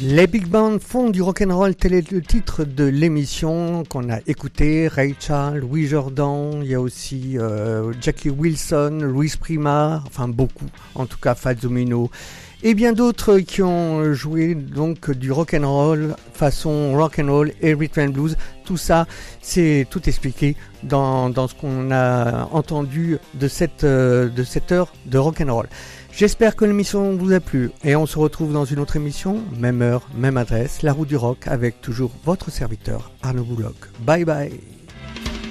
Les big bands font du rock'n'roll, tel est le titre de l'émission qu'on a écouté. Ray Charles, Louis Jordan, il y a aussi Jackie Wilson, Louis Prima, enfin beaucoup, en tout cas Fats Domino, et bien d'autres qui ont joué donc du rock'n'roll façon rock'n'roll et rhythm and blues. Tout ça, c'est tout expliqué dans ce qu'on a entendu de cette heure de rock'n'roll. J'espère que l'émission vous a plu et on se retrouve dans une autre émission, même heure, même adresse, La Roue du Rock, avec toujours votre serviteur Arnaud Bouloc. Bye bye.